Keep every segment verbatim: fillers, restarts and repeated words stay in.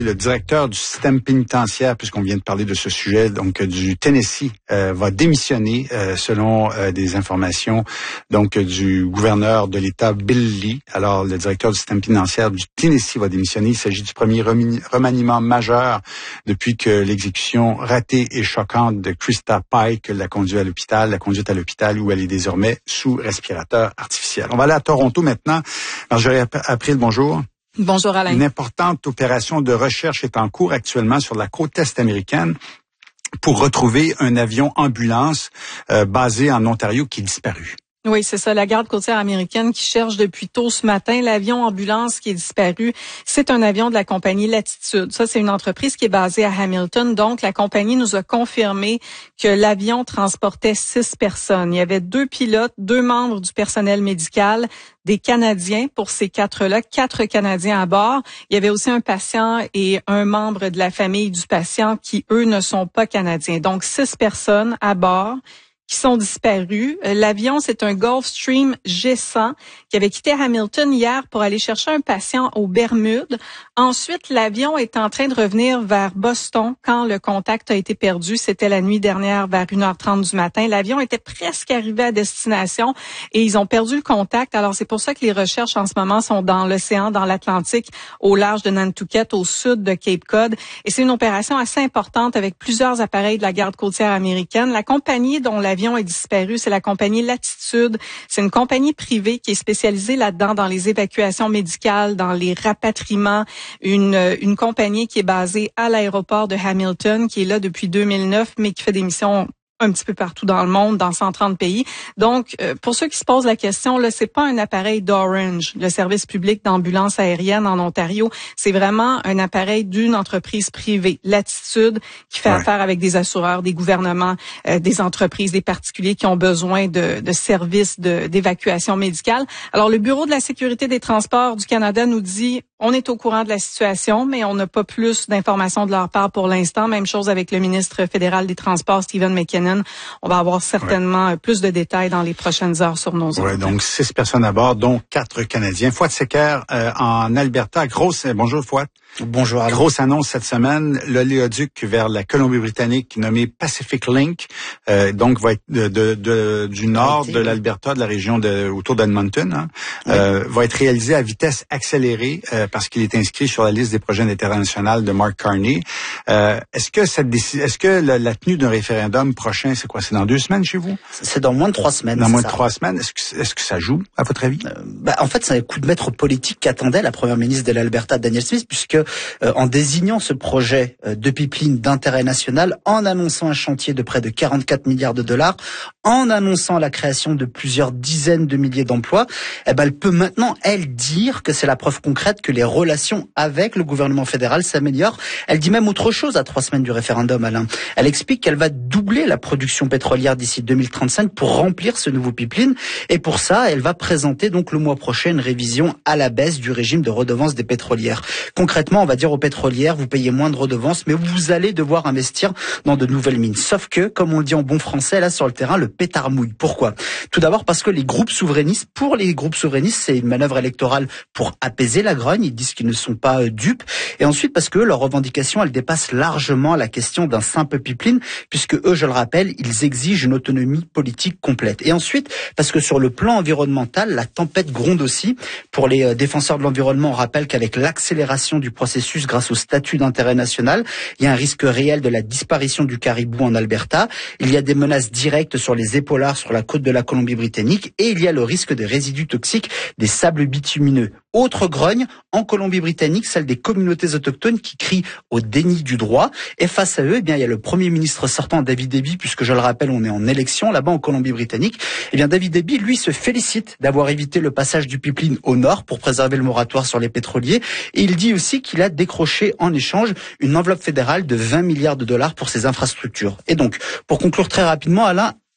Le directeur du système pénitentiaire, puisqu'on vient de parler de ce sujet, donc du Tennessee, euh, va démissionner euh, selon euh, des informations donc du gouverneur de l'État, Bill Lee. Alors, le directeur du système pénitentiaire du Tennessee va démissionner. Il s'agit du premier remaniement majeur depuis que l'exécution ratée et choquante de Krista Pike l'a conduite à l'hôpital, l'a conduite à l'hôpital où elle est désormais sous respirateur artificiel. On va aller à Toronto maintenant. Marjorie April, bonjour. Bonjour Alain. Une importante opération de recherche est en cours actuellement sur la côte est américaine pour retrouver un avion ambulance euh, basé en Ontario qui est disparu. Oui, c'est ça, la garde côtière américaine qui cherche depuis tôt ce matin l'avion ambulance qui est disparu. C'est un avion de la compagnie Latitude. Ça, c'est une entreprise qui est basée à Hamilton. Donc, la compagnie nous a confirmé que l'avion transportait six personnes. Il y avait deux pilotes, deux membres du personnel médical, des Canadiens pour ces quatre-là, quatre Canadiens à bord. Il y avait aussi un patient et un membre de la famille du patient qui, eux, ne sont pas Canadiens. Donc, six personnes à bord qui sont disparus. L'avion, c'est un Gulfstream G cent qui avait quitté Hamilton hier pour aller chercher un patient aux Bermudes. Ensuite, l'avion est en train de revenir vers Boston quand le contact a été perdu. C'était la nuit dernière vers une heure trente du matin. L'avion était presque arrivé à destination et ils ont perdu le contact. Alors, c'est pour ça que les recherches en ce moment sont dans l'océan, dans l'Atlantique, au large de Nantucket, au sud de Cape Cod. Et c'est une opération assez importante avec plusieurs appareils de la garde côtière américaine. La compagnie dont l'avion est disparu, c'est la compagnie Latitude. C'est une compagnie privée qui est spécialisée là-dedans dans les évacuations médicales, dans les rapatriements. Une, une compagnie qui est basée à l'aéroport de Hamilton, qui est là depuis deux mille neuf, mais qui fait des missions un petit peu partout dans le monde, dans cent trente pays. Donc, euh, pour ceux qui se posent la question, là, c'est pas un appareil d'Orange, le service public d'ambulance aérienne en Ontario. C'est vraiment un appareil d'une entreprise privée, Latitude, qui fait ouais. affaire avec des assureurs, des gouvernements, euh, des entreprises, des particuliers qui ont besoin de, de services de, d'évacuation médicale. Alors, le Bureau de la sécurité des transports du Canada nous dit, on est au courant de la situation, mais on n'a pas plus d'informations de leur part pour l'instant. Même chose avec le ministre fédéral des Transports, Stephen McKinnon. On va avoir certainement ouais. plus de détails dans les prochaines heures sur nos ondes. Oui, donc six personnes à bord, dont quatre Canadiens. Fouad Secker euh, en Alberta. Grosse, bonjour Fouad. Bonjour. Alain. Grosse annonce cette semaine, l'oléoduc vers la Colombie-Britannique nommé Pacific Link, euh, donc va être de, de, de, du nord de l'Alberta, de la région de, autour d'Edmonton, hein, oui. euh, va être réalisé à vitesse accélérée euh, parce qu'il est inscrit sur la liste des projets internationaux de Mark Carney. Euh, est-ce que cette décision, est-ce que la, la tenue d'un référendum prochain, c'est quoi? C'est dans deux semaines chez vous? C'est dans moins de trois semaines. Dans moins ça. de trois semaines. Est-ce que, est-ce que ça joue, à votre avis? Euh, bah, en fait, c'est un coup de maître politique qu'attendait la première ministre de l'Alberta, Danielle Smith, puisque euh, en désignant ce projet euh, de pipeline d'intérêt national, en annonçant un chantier de près de quarante-quatre milliards de dollars, en annonçant la création de plusieurs dizaines de milliers d'emplois, eh ben, elle peut maintenant, elle, dire que c'est la preuve concrète que les relations avec le gouvernement fédéral s'améliorent. Elle dit même autre chose à trois semaines du référendum, Alain. Elle explique qu'elle va doubler la production pétrolière d'ici deux mille trente-cinq pour remplir ce nouveau pipeline. Et pour ça, elle va présenter donc le mois prochain une révision à la baisse du régime de redevance des pétrolières. Concrètement, on va dire aux pétrolières, vous payez moins de redevances, mais vous allez devoir investir dans de nouvelles mines. Sauf que, comme on le dit en bon français, là sur le terrain, le pétard mouille. Pourquoi? Tout d'abord parce que les groupes souverainistes, pour les groupes souverainistes, c'est une manœuvre électorale pour apaiser la grogne. Ils disent qu'ils ne sont pas euh, dupes. Et ensuite parce que leurs revendications, elles dépassent largement la question d'un simple pipeline, puisque eux, je le rappelle, ils exigent une autonomie politique complète. Et ensuite, parce que sur le plan environnemental, la tempête gronde aussi. Pour les euh, défenseurs de l'environnement, on rappelle qu'avec l'accélération du processus grâce au statut d'intérêt national, il y a un risque réel de la disparition du caribou en Alberta. Il y a des menaces directes sur les épaulards sur la côte de la Colombie-Britannique et il y a le risque des résidus toxiques des sables bitumineux. Autre grogne, en Colombie-Britannique, celle des communautés autochtones qui crient au déni du droit. Et face à eux, eh bien, il y a le premier ministre sortant, David Eby, puisque je le rappelle, on est en élection là-bas en Colombie-Britannique. Eh bien, David Eby, lui, se félicite d'avoir évité le passage du pipeline au nord pour préserver le moratoire sur les pétroliers. Et il dit aussi qu'il a décroché en échange une enveloppe fédérale de vingt milliards de dollars pour ses infrastructures. Et donc, pour conclure très rapidement, Alain,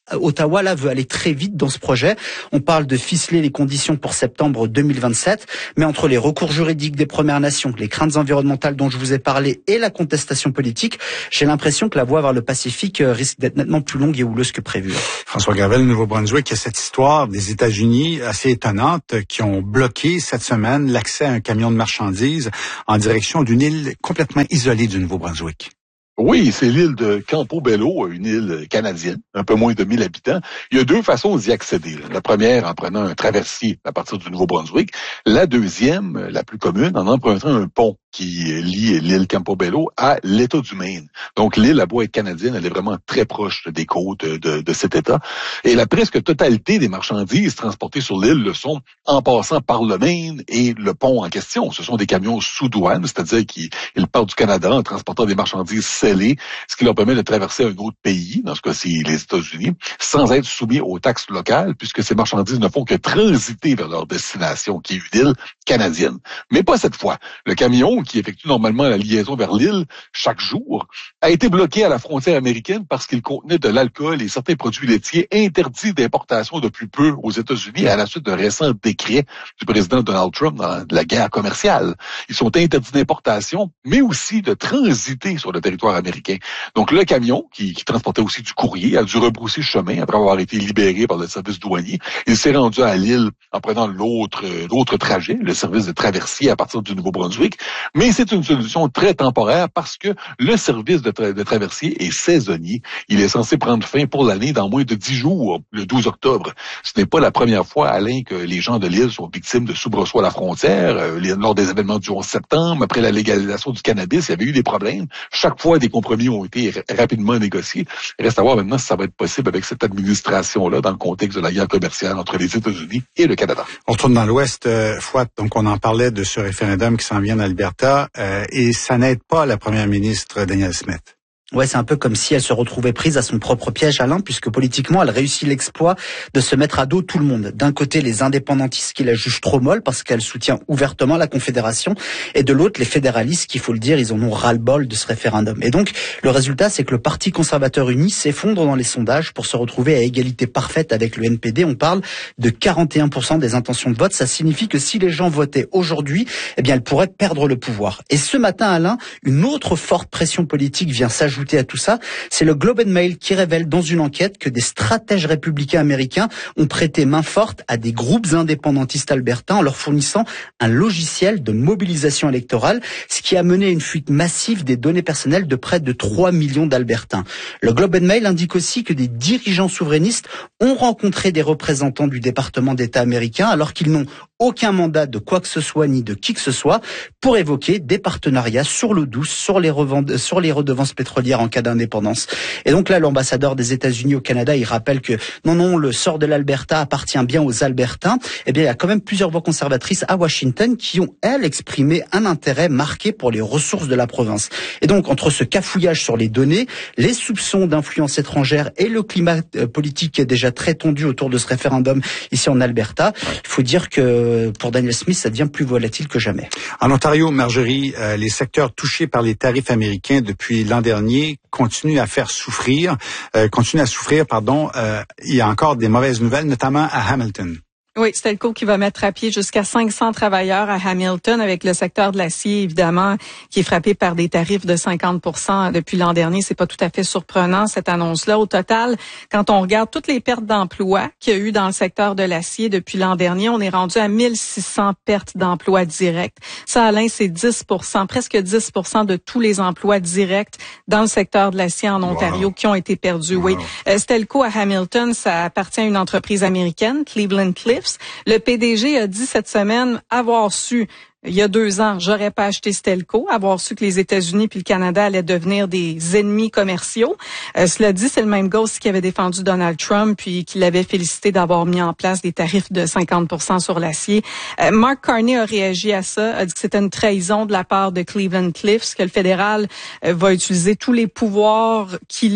Ottawa là veut aller très vite dans ce projet. On parle de ficeler les conditions pour septembre deux mille vingt-sept, mais entre les recours juridiques des Premières Nations, les craintes environnementales dont je vous ai parlé et la contestation politique, j'ai l'impression que la voie vers le Pacifique risque d'être nettement plus longue et houleuse que prévu. François Gravel, Nouveau-Brunswick, il y a cette histoire des États-Unis assez étonnante qui ont bloqué cette semaine l'accès à un camion de marchandises en direction d'une île complètement isolée du Nouveau-Brunswick. Oui, c'est l'île de Campobello, une île canadienne, un peu moins de mille habitants. Il y a deux façons d'y accéder. La première, en prenant un traversier à partir du Nouveau-Brunswick. La deuxième, la plus commune, en empruntant un pont qui lie l'île Campobello à l'État du Maine. Donc l'île, à beau être canadienne, elle est vraiment très proche des côtes de, de cet État. Et la presque totalité des marchandises transportées sur l'île le sont en passant par le Maine et le pont en question. Ce sont des camions sous douane, c'est-à-dire qu'ils partent du Canada en transportant des marchandises scellées, ce qui leur permet de traverser un autre pays, dans ce cas-ci les États-Unis, sans être soumis aux taxes locales, puisque ces marchandises ne font que transiter vers leur destination, qui est une île canadienne. Mais pas cette fois. Le camion, qui effectue normalement la liaison vers l'île chaque jour, a été bloqué à la frontière américaine parce qu'il contenait de l'alcool et certains produits laitiers interdits d'importation depuis peu aux États-Unis à la suite d'un récent décret du président Donald Trump dans la guerre commerciale. Ils sont interdits d'importation, mais aussi de transiter sur le territoire américain. Donc le camion, qui, qui transportait aussi du courrier, a dû rebrousser chemin après avoir été libéré par le service douanier. Il s'est rendu à l'île en prenant l'autre l'autre trajet, le service de traversier à partir du Nouveau-Brunswick. Mais c'est une solution très temporaire parce que le service de, tra- de traversier est saisonnier. Il est censé prendre fin pour l'année dans moins de dix jours, le douze octobre. Ce n'est pas la première fois, Alain, que les gens de l'île sont victimes de soubresauts à la frontière. Euh, lors des événements du onze septembre, après la légalisation du cannabis, il y avait eu des problèmes. Chaque fois, des compromis ont été r- rapidement négociés. Il reste à voir maintenant si ça va être possible avec cette administration-là dans le contexte de la guerre commerciale entre les États-Unis et le Canada. On retourne dans l'Ouest, euh, Fouad, donc on en parlait de ce référendum qui s'en vient d'Alberta, euh, et ça n'aide pas la première ministre Danielle Smith. Ouais, c'est un peu comme si elle se retrouvait prise à son propre piège, Alain, puisque politiquement, elle réussit l'exploit de se mettre à dos tout le monde. D'un côté, les indépendantistes qui la jugent trop molle parce qu'elle soutient ouvertement la Confédération, et de l'autre, les fédéralistes qui, il faut le dire, ils en ont ras-le-bol de ce référendum. Et donc, le résultat, c'est que le Parti conservateur uni s'effondre dans les sondages pour se retrouver à égalité parfaite avec le N P D. On parle de quarante et un pour cent des intentions de vote. Ça signifie que si les gens votaient aujourd'hui, eh bien, elle pourrait perdre le pouvoir. Et ce matin, Alain, une autre forte pression politique vient s'ajouter à tout ça, c'est le Globe and Mail qui révèle dans une enquête que des stratèges républicains américains ont prêté main forte à des groupes indépendantistes albertains en leur fournissant un logiciel de mobilisation électorale, ce qui a mené à une fuite massive des données personnelles de près de trois millions d'Albertains. Le Globe and Mail indique aussi que des dirigeants souverainistes ont rencontré des représentants du département d'État américain alors qu'ils n'ont aucun mandat de quoi que ce soit ni de qui que ce soit pour évoquer des partenariats sur l'eau douce, sur les, revend- sur les redevances pétrolières en cas d'indépendance. Et donc là, l'ambassadeur des États-Unis au Canada, il rappelle que non, non, le sort de l'Alberta appartient bien aux Albertains. Eh bien, il y a quand même plusieurs voix conservatrices à Washington qui ont, elles, exprimé un intérêt marqué pour les ressources de la province. Et donc, entre ce cafouillage sur les données, les soupçons d'influence étrangère et le climat politique qui est déjà très tendu autour de ce référendum ici en Alberta, il faut dire que pour Danielle Smith, ça devient plus volatile que jamais. En Ontario, Marjorie, euh, les secteurs touchés par les tarifs américains depuis l'an dernier continuent à faire souffrir, euh, continuent à souffrir, pardon. Euh, il y a encore des mauvaises nouvelles, notamment à Hamilton. Oui, Stelco qui va mettre à pied jusqu'à cinq cents travailleurs à Hamilton avec le secteur de l'acier, évidemment, qui est frappé par des tarifs de cinquante pour cent depuis l'an dernier. C'est pas tout à fait surprenant, cette annonce-là. Au total, quand on regarde toutes les pertes d'emplois qu'il y a eu dans le secteur de l'acier depuis l'an dernier, on est rendu à mille six cents pertes d'emplois directs. Ça, Alain, c'est dix pour cent, presque dix pour cent de tous les emplois directs dans le secteur de l'acier en Ontario wow. qui ont été perdus. Wow. Oui, euh, Stelco à Hamilton, ça appartient à une entreprise américaine, Cleveland Cliffs. Le P D G a dit cette semaine avoir su, il y a deux ans, j'aurais pas acheté Stelco, avoir su que les États-Unis puis le Canada allaient devenir des ennemis commerciaux. Euh, cela dit, c'est le même gars aussi qui avait défendu Donald Trump puis qui l'avait félicité d'avoir mis en place des tarifs de cinquante pour cent sur l'acier. Euh, Mark Carney a réagi à ça, a dit que c'était une trahison de la part de Cleveland Cliffs, que le fédéral euh, va utiliser tous les pouvoirs qu'il a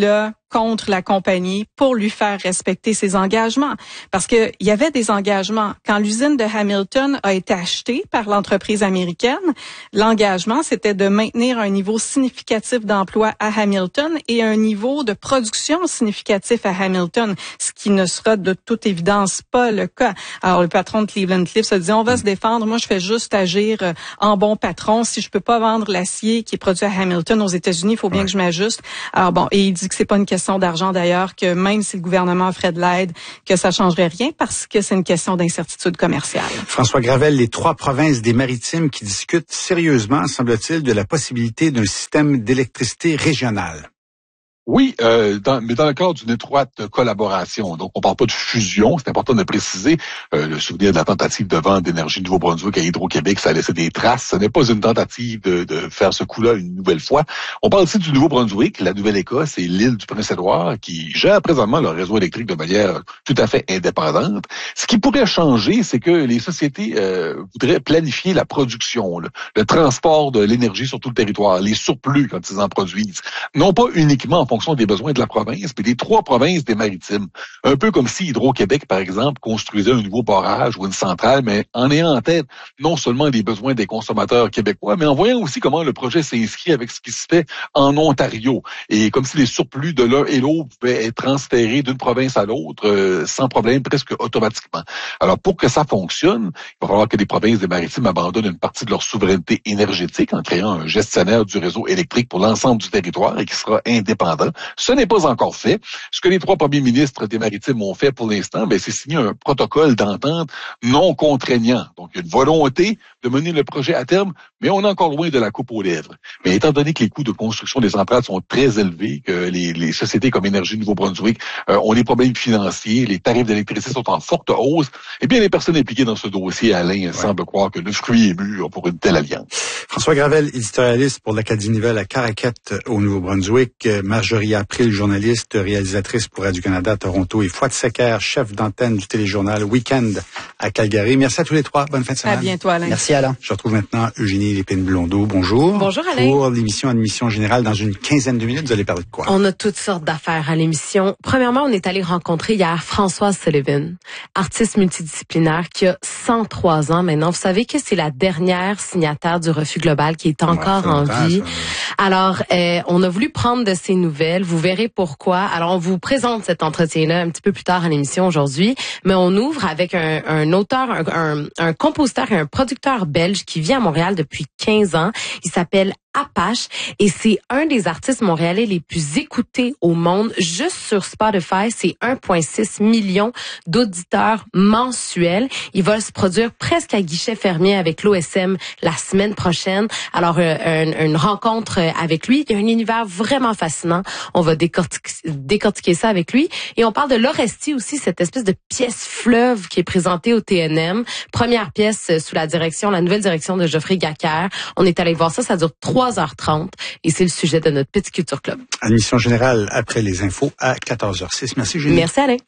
contre la compagnie pour lui faire respecter ses engagements. Parce que il y avait des engagements. Quand l'usine de Hamilton a été achetée par l'entreprise américaine, l'engagement, c'était de maintenir un niveau significatif d'emploi à Hamilton et un niveau de production significatif à Hamilton, ce qui ne sera de toute évidence pas le cas. Alors, le patron de Cleveland-Cliffs se dit, on va se défendre. Moi, je fais juste agir en bon patron. Si je peux pas vendre l'acier qui est produit à Hamilton aux États-Unis, il faut bien ouais. que je m'ajuste. Alors bon, et il dit que c'est pas une question d'argent d'ailleurs, que même si le gouvernement offrait de l'aide, que ça changerait rien parce que c'est une question d'incertitude commerciale. François Gravel, les trois provinces des Maritimes qui discutent sérieusement, semble-t-il, de la possibilité d'un système d'électricité régional. Oui, euh, dans, mais dans le cadre d'une étroite collaboration. Donc, on parle pas de fusion, c'est important de préciser. Euh, le souvenir de la tentative de vente d'énergie du Nouveau-Brunswick à Hydro-Québec, ça a laissé des traces. Ce n'est pas une tentative de, de faire ce coup-là une nouvelle fois. On parle aussi du Nouveau-Brunswick, la Nouvelle-Écosse et l'île du Prince-Édouard qui gèrent présentement leur réseau électrique de manière tout à fait indépendante. Ce qui pourrait changer, c'est que les sociétés euh, voudraient planifier la production, le, le transport de l'énergie sur tout le territoire, les surplus quand ils en produisent. Non pas uniquement en fonction des besoins de la province, mais des trois provinces des Maritimes. Un peu comme si Hydro-Québec, par exemple, construisait un nouveau barrage ou une centrale, mais en ayant en tête non seulement les besoins des consommateurs québécois, mais en voyant aussi comment le projet s'inscrit avec ce qui se fait en Ontario. Et comme si les surplus de l'un et l'autre pouvaient être transférés d'une province à l'autre euh, sans problème, presque automatiquement. Alors, pour que ça fonctionne, il va falloir que les provinces des Maritimes abandonnent une partie de leur souveraineté énergétique en créant un gestionnaire du réseau électrique pour l'ensemble du territoire et qui sera indépendant. Ce n'est pas encore fait. Ce que les trois premiers ministres des Maritimes ont fait pour l'instant, ben, c'est signer un protocole d'entente non contraignant. Donc, il y a une volonté de mener le projet à terme, mais on est encore loin de la coupe aux lèvres. Mais étant donné que les coûts de construction des centrales sont très élevés, que les, les sociétés comme Énergie Nouveau-Brunswick euh, ont des problèmes financiers, les tarifs d'électricité sont en forte hausse, eh bien, les personnes impliquées dans ce dossier, Alain, ouais. semblent croire que le fruit est mûr pour une telle alliance. François Gravel, éditorialiste pour l'Acadie Nouvelle à Caraquette au Nouveau-Brunswick. Marjorie April, journaliste, réalisatrice pour Radio-Canada Toronto, et Fouad Secker, chef d'antenne du téléjournal Week-end à Calgary. Merci à tous les trois. Bonne fin de semaine. À bientôt, Alain. Merci, Alain. Je retrouve maintenant Eugénie Lépine-Blondeau. Bonjour. Bonjour, Alain. Pour l'émission Admission Générale, dans une quinzaine de minutes, vous allez parler de quoi? On a toutes sortes d'affaires à l'émission. Premièrement, on est allé rencontrer hier Françoise Sullivan, artiste multidisciplinaire qui a cent trois ans maintenant. Vous savez que c'est la dernière signataire du Refus global qui est encore ouais, en vie. Ça. Alors, euh, on a voulu prendre de ses nouvelles. Vous verrez pourquoi. Alors, on vous présente cet entretien-là un petit peu plus tard à l'émission aujourd'hui, mais on ouvre avec un, un auteur, un, un, un compositeur et un producteur belge qui vit à Montréal depuis quinze ans. Il s'appelle Apache et c'est un des artistes montréalais les plus écoutés au monde. Juste sur Spotify, c'est un virgule six million d'auditeurs mensuels. Il va se produire presque à guichet fermé avec l'O S M la semaine prochaine. Alors, euh, une, une rencontre avec lui. Il y a un univers vraiment fascinant. On va décortiquer, décortiquer ça avec lui. Et on parle de l'Orestie aussi, cette espèce de pièce fleuve qui est présentée au T N M. Première pièce sous la direction, la nouvelle direction de Geoffrey Gacker. On est allé voir ça, ça dure trois heures trente et c'est le sujet de notre Petit Culture Club. Admission générale après les infos à quatorze heures six. Merci Julie. Merci Alain.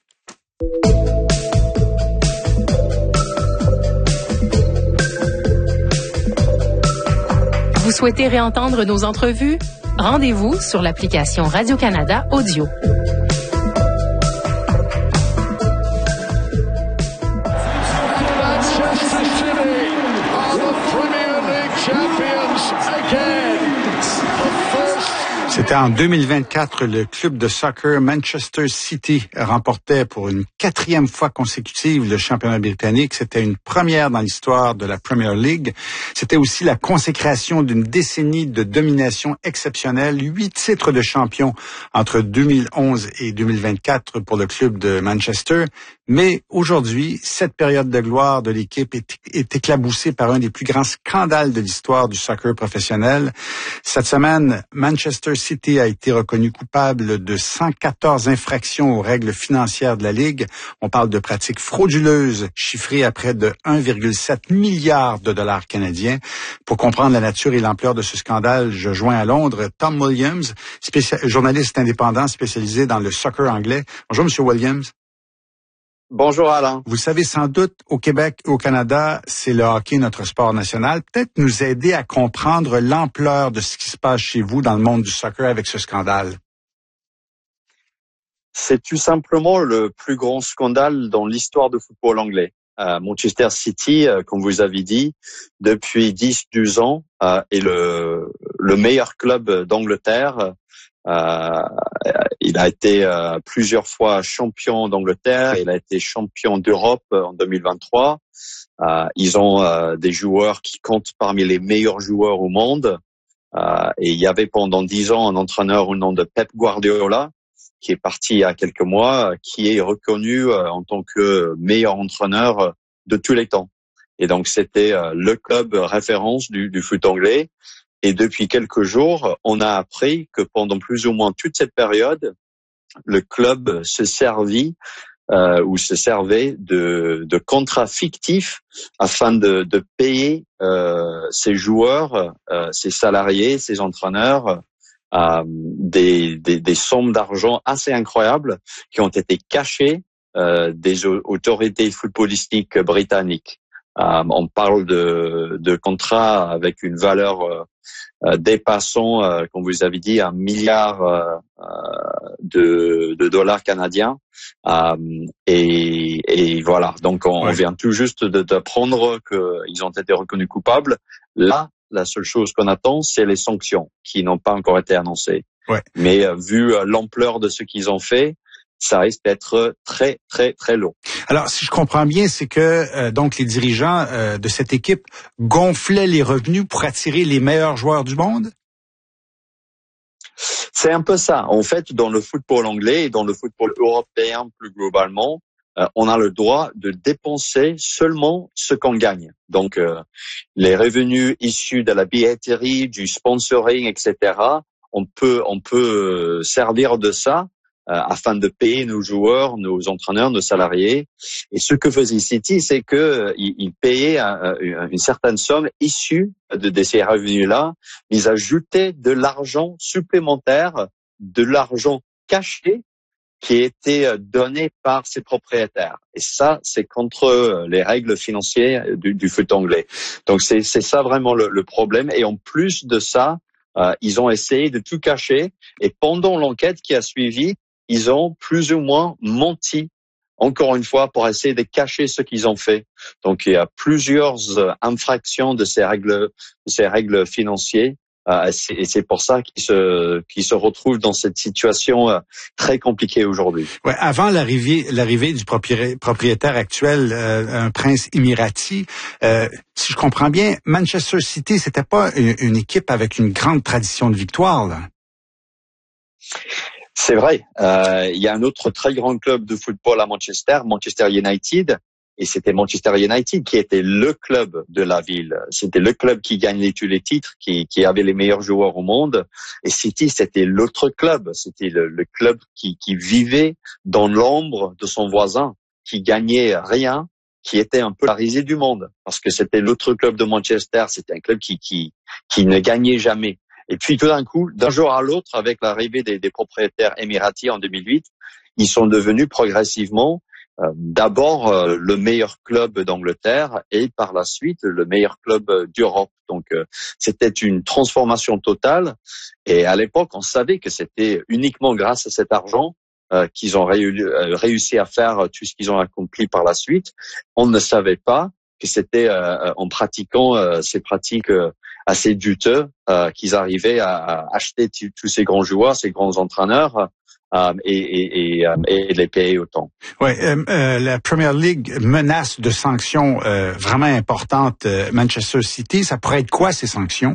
Vous souhaitez réentendre nos entrevues? Rendez-vous sur l'application Radio-Canada Audio. C'était en deux mille vingt-quatre, le club de soccer Manchester City remportait pour une quatrième fois consécutive le championnat britannique. C'était une première dans l'histoire de la Premier League. C'était aussi la consécration d'une décennie de domination exceptionnelle. Huit titres de champion entre deux mille onze et deux mille vingt-quatre pour le club de Manchester. Mais aujourd'hui, cette période de gloire de l'équipe est, est éclaboussée par un des plus grands scandales de l'histoire du soccer professionnel. Cette semaine, Manchester City a été reconnu coupable de cent quatorze infractions aux règles financières de la Ligue. On parle de pratiques frauduleuses chiffrées à près de un virgule sept milliard de dollars canadiens. Pour comprendre la nature et l'ampleur de ce scandale, je joins à Londres Tom Williams, spécial, journaliste indépendant spécialisé dans le soccer anglais. Bonjour, Monsieur Williams. Bonjour Alain. Vous savez sans doute, au Québec et au Canada, c'est le hockey notre sport national. Peut-être nous aider à comprendre l'ampleur de ce qui se passe chez vous dans le monde du soccer avec ce scandale. C'est tout simplement le plus grand scandale dans l'histoire du football anglais. Euh, Manchester City, euh, comme vous avez dit, depuis dix douze ans, euh, est le, le meilleur club d'Angleterre. Euh, il a été euh, plusieurs fois champion d'Angleterre, il a été champion d'Europe en deux mille vingt-trois. Euh, ils ont euh, des joueurs qui comptent parmi les meilleurs joueurs au monde. Euh, et il y avait pendant dix ans un entraîneur au nom de Pep Guardiola, qui est parti il y a quelques mois, qui est reconnu euh, en tant que meilleur entraîneur de tous les temps. Et donc c'était euh, le club référence du, du foot anglais. Et depuis quelques jours, on a appris que pendant plus ou moins toute cette période, le club se servit euh, ou se servait de, de contrats fictifs afin de, de payer euh, ses joueurs, euh, ses salariés, ses entraîneurs euh, des, des, des sommes d'argent assez incroyables qui ont été cachées euh, des autorités footballistiques britanniques. Euh, on parle de, de contrats avec une valeur euh, euh, dépassant, euh, comme vous avez dit, un milliard euh, de, de dollars canadiens. Euh, et, et voilà, donc on, ouais. on vient tout juste d'apprendre qu'ils ont été reconnus coupables. Là, la seule chose qu'on attend, c'est les sanctions qui n'ont pas encore été annoncées. Ouais. Mais euh, vu euh, l'ampleur de ce qu'ils ont fait, ça risque d'être très, très, très lourd. Alors, si je comprends bien, c'est que euh, donc les dirigeants euh, de cette équipe gonflaient les revenus pour attirer les meilleurs joueurs du monde? C'est un peu ça. En fait, dans le football anglais et dans le football européen plus globalement, euh, on a le droit de dépenser seulement ce qu'on gagne. Donc, euh, les revenus issus de la billetterie, du sponsoring, et cetera, on peut, on peut servir de ça Euh, afin de payer nos joueurs, nos entraîneurs, nos salariés. Et ce que faisait City, c'est que euh, ils, ils payaient un, une certaine somme issue de, de ces revenus-là. Ils ajoutaient de l'argent supplémentaire, de l'argent caché qui était donné par ses propriétaires. Et ça, c'est contre les règles financières du, du foot anglais. Donc c'est, c'est ça vraiment le, le problème. Et en plus de ça, euh, ils ont essayé de tout cacher. Et pendant l'enquête qui a suivi, ils ont plus ou moins menti, encore une fois, pour essayer de cacher ce qu'ils ont fait. Donc, il y a plusieurs infractions de ces règles, de ces règles financières. Euh, et c'est pour ça qu'ils se, qu'ils se retrouvent dans cette situation euh, très compliquée aujourd'hui. Ouais, avant l'arrivée, l'arrivée du propriétaire actuel, euh, un prince émirati, euh, si je comprends bien, Manchester City, c'était pas une, une équipe avec une grande tradition de victoire, là. C'est vrai. Euh, il y a un autre très grand club de football à Manchester, Manchester United, et c'était Manchester United qui était le club de la ville. C'était le club qui gagnait tous les titres, qui, qui avait les meilleurs joueurs au monde. Et City, c'était l'autre club. C'était le, le club qui, qui vivait dans l'ombre de son voisin, qui gagnait rien, qui était un peu la risée du monde, parce que c'était l'autre club de Manchester. C'était un club qui, qui, qui ne gagnait jamais. Et puis tout d'un coup, d'un jour à l'autre, avec l'arrivée des, des propriétaires émiratis en deux mille huit, ils sont devenus progressivement euh, d'abord euh, le meilleur club d'Angleterre et par la suite le meilleur club d'Europe. Donc euh, c'était une transformation totale. Et à l'époque, on savait que c'était uniquement grâce à cet argent euh, qu'ils ont réu- euh, réussi à faire tout ce qu'ils ont accompli par la suite. On ne savait pas que c'était euh, en pratiquant euh, ces pratiques euh, assez douteux euh, qu'ils arrivaient à, à acheter t- tous ces grands joueurs, ces grands entraîneurs euh, et, et, et, euh, et les payer autant. Ouais, euh, euh, la Premier League menace de sanctions euh, vraiment importantes euh, Manchester City. Ça pourrait être quoi ces sanctions?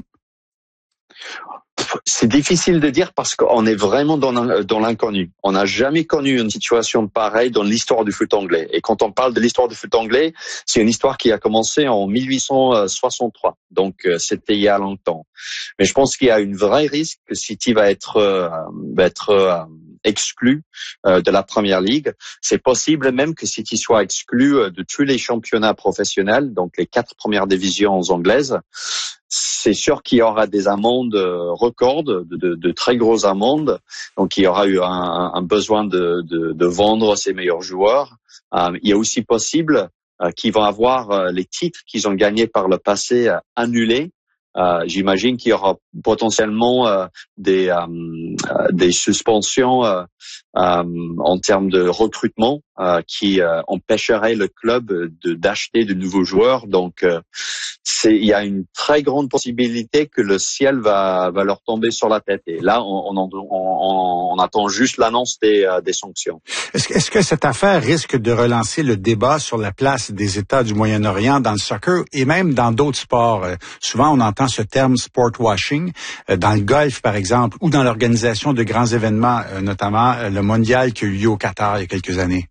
C'est difficile de dire parce qu'on est vraiment dans, dans l'inconnu. On n'a jamais connu une situation pareille dans l'histoire du foot anglais. Et quand on parle de l'histoire du foot anglais, c'est une histoire qui a commencé en mille huit cent soixante-trois. Donc, c'était il y a longtemps. Mais je pense qu'il y a une vraie risque que City va être, euh, va être euh, exclu euh, de la Premier League. C'est possible même que City soit exclu de tous les championnats professionnels, donc les quatre premières divisions anglaises. C'est sûr qu'il y aura des amendes records, de, de, de très grosses amendes. Donc, il y aura eu un, un besoin de, de, de vendre ses meilleurs joueurs. Euh, il est aussi possible euh, qu'ils vont avoir euh, les titres qu'ils ont gagnés par le passé euh, annulés. Euh, j'imagine qu'il y aura potentiellement euh, des, euh, des suspensions euh, euh, en termes de recrutement euh, qui euh, empêcheraient le club de d'acheter de nouveaux joueurs. Donc, euh, c'est il y a une très grande possibilité que le ciel va va leur tomber sur la tête. Et là, on on, on, on attend juste l'annonce des euh, des sanctions. Est-ce que, est-ce que cette affaire risque de relancer le débat sur la place des États du Moyen-Orient dans le soccer et même dans d'autres sports? Euh, souvent, on entend ce terme sport washing euh, dans le golf, par exemple, ou dans l'organisation de grands événements, euh, notamment euh, le mondial qui a eu lieu au Qatar il y a quelques années.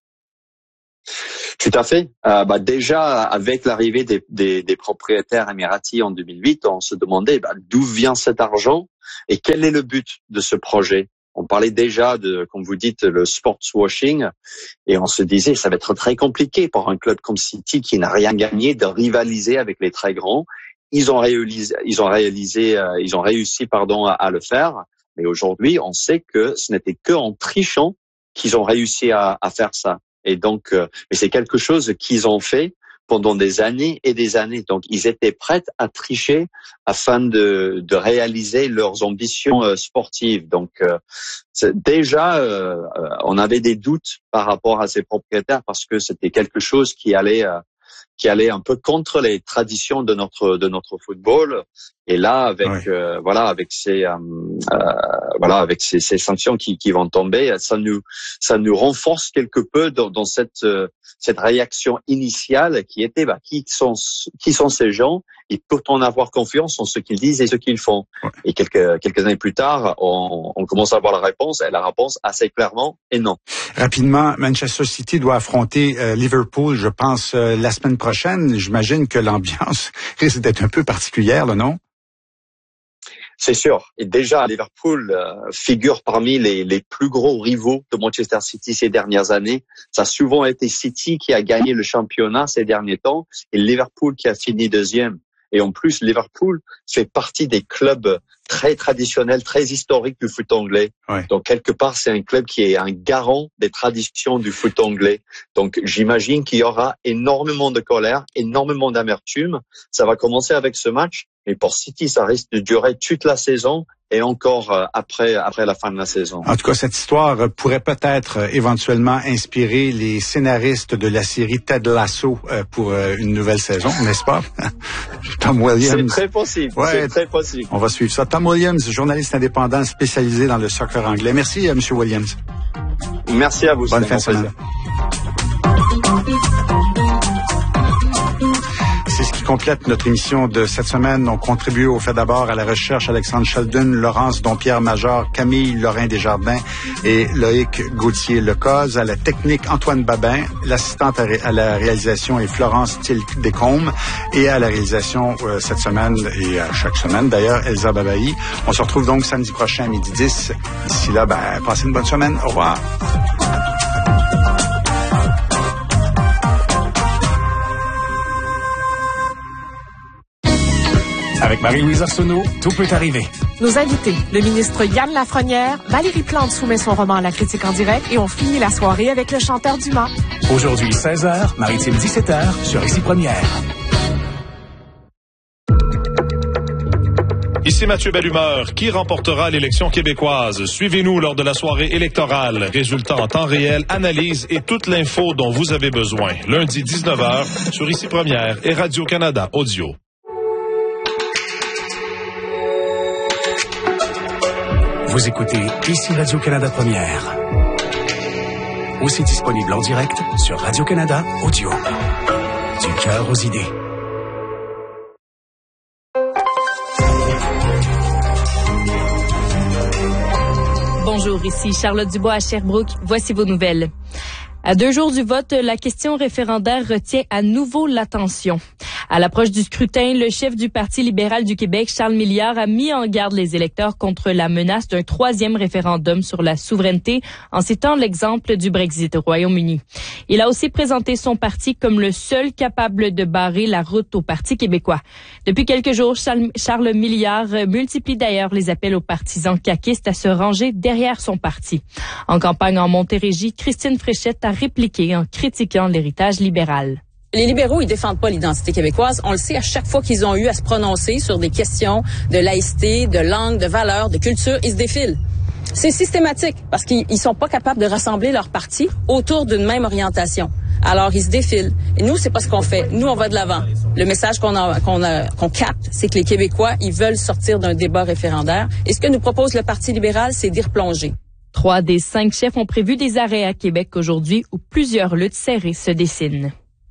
Tout à fait. Euh, bah déjà, avec l'arrivée des, des, des propriétaires émiratis en deux mille huit, on se demandait bah, d'où vient cet argent et quel est le but de ce projet. On parlait déjà de, comme vous dites, le sports washing, et on se disait ça va être très compliqué pour un club comme City qui n'a rien gagné de rivaliser avec les très grands. Ils ont réalisé, ils ont réalisé, euh, ils ont réussi, pardon, à, à le faire. Mais aujourd'hui, on sait que ce n'était que en trichant qu'ils ont réussi à, à faire ça. Et donc, euh, mais c'est quelque chose qu'ils ont fait pendant des années et des années. Donc, ils étaient prêts à tricher afin de, de réaliser leurs ambitions euh, sportives. Donc, euh, déjà, euh, on avait des doutes par rapport à ces propriétaires parce que c'était quelque chose qui allait euh, qui allait un peu contre les traditions de notre de notre football. Et là, avec oui. euh, voilà, avec ces euh, euh, voilà, avec ces, ces sanctions qui, qui vont tomber, ça nous ça nous renforce quelque peu dans, dans cette euh, cette réaction initiale qui était bah, qui sont qui sont ces gens. Et peut-on avoir confiance en ce qu'ils disent et ce qu'ils font? Ouais. Et quelques quelques années plus tard, on, on commence à avoir la réponse. Et la réponse assez clairement est non. Rapidement, Manchester City doit affronter euh, Liverpool, je pense, euh, la semaine prochaine. J'imagine que l'ambiance risque d'être un peu particulière, là, non? C'est sûr. Et déjà, Liverpool euh, figure parmi les, les plus gros rivaux de Manchester City ces dernières années. Ça a souvent été City qui a gagné le championnat ces derniers temps et Liverpool qui a fini deuxième. Et en plus, Liverpool fait partie des clubs très traditionnels, très historiques du foot anglais. Ouais. Donc, quelque part, c'est un club qui est un garant des traditions du foot anglais. Donc, j'imagine qu'il y aura énormément de colère, énormément d'amertume. Ça va commencer avec ce match. Mais pour City, ça risque de durer toute la saison et encore après après la fin de la saison. En tout cas, cette histoire pourrait peut-être éventuellement inspirer les scénaristes de la série Ted Lasso pour une nouvelle saison, n'est-ce pas? Tom Williams. C'est très possible. Ouais, c'est très possible. On va suivre ça. Tom Williams, journaliste indépendant spécialisé dans le soccer anglais. Merci, M. Williams. Merci à vous. Bonne fin de semaine. C'est ce qui complète notre émission de cette semaine. On contribue au fait d'abord à la recherche Alexandre Sheldon, Laurence Dompierre-Major, Camille Lorrain Desjardins et Loïc Gauthier-Lecoz. À la technique, Antoine Babin. L'assistante à la réalisation est Florence Thiel-Descombes. Et à la réalisation euh, cette semaine et à chaque semaine d'ailleurs, Elsa Babaï. On se retrouve donc samedi prochain à midi dix. D'ici là, ben, passez une bonne semaine. Au revoir. Avec Marie-Louise Arsenault, tout peut arriver. Nos invités, le ministre Yann Lafrenière, Valérie Plante soumet son roman à la critique en direct et on finit la soirée avec le chanteur Dumas. Aujourd'hui, seize heures, Maritime dix-sept heures, sur Ici Première. Ici Mathieu Bellumeur. Qui remportera l'élection québécoise? Suivez-nous lors de la soirée électorale. Résultats en temps réel, analyse et toute l'info dont vous avez besoin. Lundi dix-neuf heures, sur Ici Première et Radio-Canada Audio. Vous écoutez Ici Radio-Canada Première. Aussi disponible en direct sur Radio-Canada Audio. Du cœur aux idées. Bonjour, ici Charlotte Dubois à Sherbrooke. Voici vos nouvelles. À deux jours du vote, la question référendaire retient à nouveau l'attention. À l'approche du scrutin, le chef du Parti libéral du Québec, Charles Milliard, a mis en garde les électeurs contre la menace d'un troisième référendum sur la souveraineté en citant l'exemple du Brexit au Royaume-Uni. Il a aussi présenté son parti comme le seul capable de barrer la route au Parti québécois. Depuis quelques jours, Charles Milliard multiplie d'ailleurs les appels aux partisans caquistes à se ranger derrière son parti. En campagne en Montérégie, Christine Fréchette a répliqué en critiquant l'héritage libéral. Les libéraux, ils défendent pas l'identité québécoise. On le sait à chaque fois qu'ils ont eu à se prononcer sur des questions de laïcité, de langue, de valeurs, de culture, ils se défilent. C'est systématique parce qu'ils sont pas capables de rassembler leur parti autour d'une même orientation. Alors, ils se défilent. Et nous, c'est pas ce qu'on fait. Nous, on va de l'avant. Le message qu'on a, qu'on a, qu'on capte, c'est que les Québécois, ils veulent sortir d'un débat référendaire. Et ce que nous propose le Parti libéral, c'est d'y replonger. Trois des cinq chefs ont prévu des arrêts à Québec aujourd'hui où plusieurs luttes serrées se dessinent.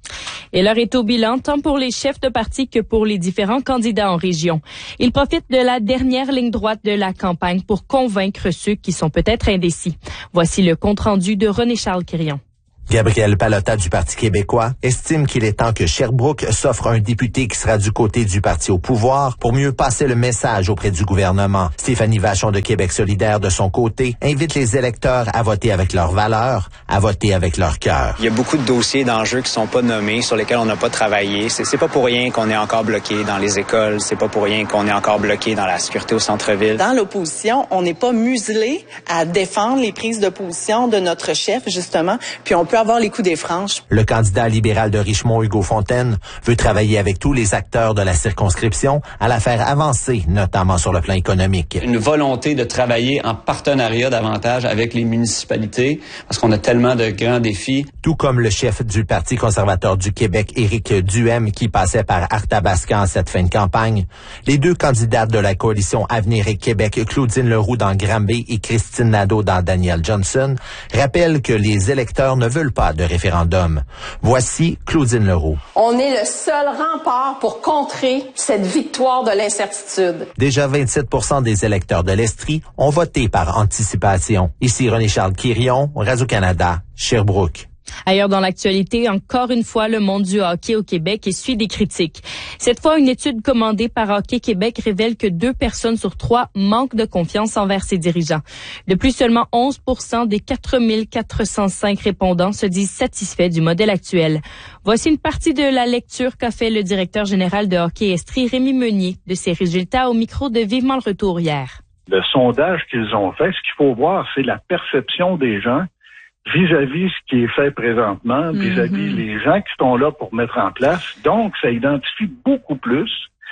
Et l'heure est au bilan, tant pour les chefs de parti que pour les différents candidats en région. Ils profitent de la dernière ligne droite de la campagne pour convaincre ceux qui sont peut-être indécis. Voici le compte-rendu de René-Charles Quirion. Gabriel Pallotta du Parti québécois estime qu'il est temps que Sherbrooke s'offre un député qui sera du côté du parti au pouvoir pour mieux passer le message auprès du gouvernement. Stéphanie Vachon de Québec solidaire, de son côté, invite les électeurs à voter avec leurs valeurs, à voter avec leur cœur. Il y a beaucoup de dossiers d'enjeux qui sont pas nommés, sur lesquels on n'a pas travaillé. C'est, c'est pas pour rien qu'on est encore bloqué dans les écoles, c'est pas pour rien qu'on est encore bloqué dans la sécurité au centre-ville. Dans l'opposition, on n'est pas muselé à défendre les prises de position de notre chef, justement, puis on peut avoir les coups des franches. Le candidat libéral de Richmond, Hugo Fontaine, veut travailler avec tous les acteurs de la circonscription à la faire avancer, notamment sur le plan économique. Une volonté de travailler en partenariat davantage avec les municipalités, parce qu'on a tellement de grands défis. Tout comme le chef du Parti conservateur du Québec, Éric Duhem, qui passait par Arthabascan en cette fin de campagne, les deux candidates de la coalition Avenir et Québec, Claudine Leroux dans Granby et Christine Nadeau dans Daniel Johnson, rappellent que les électeurs ne veulent pas de référendum. Voici Claudine Leroux. On est le seul rempart pour contrer cette victoire de l'incertitude. Déjà vingt-sept pour cent des électeurs de l'Estrie ont voté par anticipation. Ici René-Charles Quirion, Radio-Canada, Sherbrooke. Ailleurs dans l'actualité, encore une fois, le monde du hockey au Québec essuie des critiques. Cette fois, une étude commandée par Hockey Québec révèle que deux personnes sur trois manquent de confiance envers ses dirigeants. De plus, seulement onze pour cent des quatre mille quatre cent cinq répondants se disent satisfaits du modèle actuel. Voici une partie de la lecture qu'a fait le directeur général de Hockey Estrie, Rémi Meunier, de ses résultats au micro de Vivement le Retour hier. Le sondage qu'ils ont fait, ce qu'il faut voir, c'est la perception des gens vis-à-vis ce qui est fait présentement, mm-hmm. vis-à-vis les gens qui sont là pour mettre en place. Donc, ça identifie beaucoup plus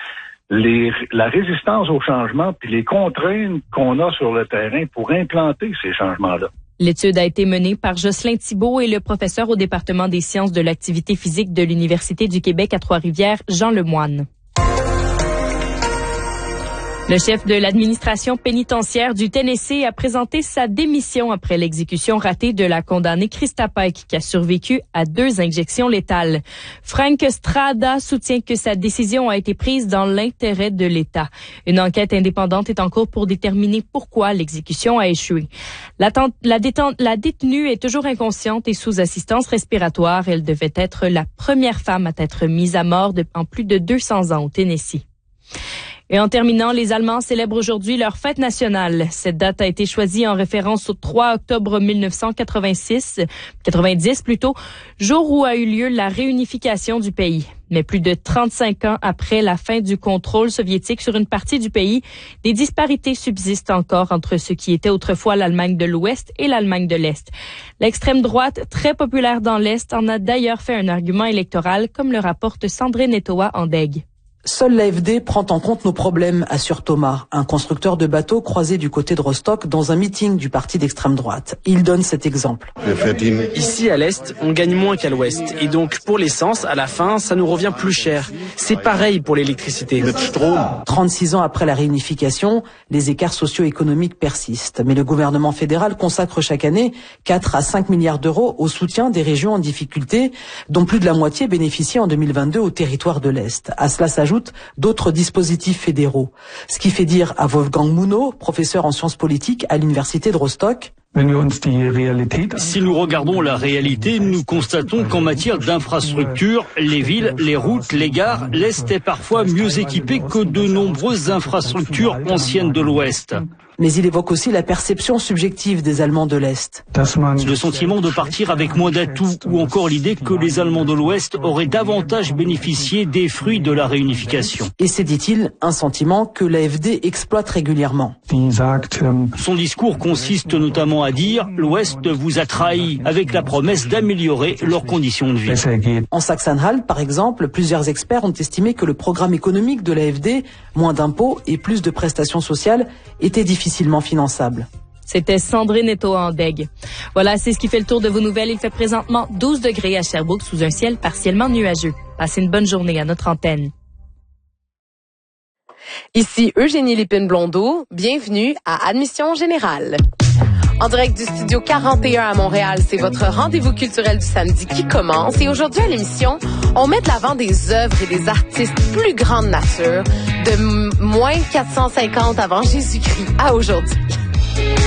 les, la résistance au changement puis les contraintes qu'on a sur le terrain pour implanter ces changements-là. L'étude a été menée par Jocelyn Thibault et le professeur au département des sciences de l'activité physique de l'Université du Québec à Trois-Rivières, Jean Lemoine. Le chef de l'administration pénitentiaire du Tennessee a présenté sa démission après l'exécution ratée de la condamnée Krista Pike, qui a survécu à deux injections létales. Frank Strada soutient que sa décision a été prise dans l'intérêt de l'État. Une enquête indépendante est en cours pour déterminer pourquoi l'exécution a échoué. La, la, détente, la détenue est toujours inconsciente et sous assistance respiratoire. Elle devait être la première femme à être mise à mort de, en plus de deux cents ans au Tennessee. Et en terminant, les Allemands célèbrent aujourd'hui leur fête nationale. Cette date a été choisie en référence au trois octobre mille neuf cent quatre-vingt-six, quatre-vingt-dix plutôt, jour où a eu lieu la réunification du pays. Mais plus de trente-cinq ans après la fin du contrôle soviétique sur une partie du pays, des disparités subsistent encore entre ce qui était autrefois l'Allemagne de l'Ouest et l'Allemagne de l'Est. L'extrême droite, très populaire dans l'Est, en a d'ailleurs fait un argument électoral, comme le rapporte Sandrine Etoa-Andeg. Seule l'A F D prend en compte nos problèmes, assure Thomas, un constructeur de bateaux croisé du côté de Rostock dans un meeting du parti d'extrême droite. Il donne cet exemple. Ici, à l'Est, on gagne moins qu'à l'Ouest. Et donc, pour l'essence, à la fin, ça nous revient plus cher. C'est pareil pour l'électricité. trente-six ans après la réunification, les écarts socio-économiques persistent. Mais le gouvernement fédéral consacre chaque année quatre à cinq milliards d'euros au soutien des régions en difficulté, dont plus de la moitié bénéficient en deux mille vingt-deux au territoire de l'Est. À cela s'ajoute d'autres dispositifs fédéraux. Ce qui fait dire à Wolfgang Mouno, professeur en sciences politiques à l'université de Rostock, si nous regardons la réalité, nous constatons qu'en matière d'infrastructures, les villes, les routes, les gares, l'Est est parfois mieux équipé que de nombreuses infrastructures anciennes de l'Ouest. Mais il évoque aussi la perception subjective des Allemands de l'Est. Le sentiment de partir avec moins d'atouts ou encore l'idée que les Allemands de l'Ouest auraient davantage bénéficié des fruits de la réunification. Et c'est, dit-il, un sentiment que l'A F D exploite régulièrement. Son discours consiste notamment à dire « l'Ouest vous a trahi » avec la promesse d'améliorer leurs conditions de vie. En Saxe-Anhalt, par exemple, plusieurs experts ont estimé que le programme économique de l'A F D, moins d'impôts et plus de prestations sociales, était difficilement finançable. C'était Sandrine Eto-Andeg. Voilà, c'est ce qui fait le tour de vos nouvelles. Il fait présentement douze degrés à Sherbrooke sous un ciel partiellement nuageux. Passez une bonne journée à notre antenne. Ici Eugénie Lépine-Blondeau. Bienvenue à Admission Générale. En direct du studio quarante et un à Montréal, c'est votre rendez-vous culturel du samedi qui commence. Et aujourd'hui à l'émission, on met de l'avant des œuvres et des artistes plus grande nature, de moins quatre cent cinquante avant Jésus-Christ à aujourd'hui.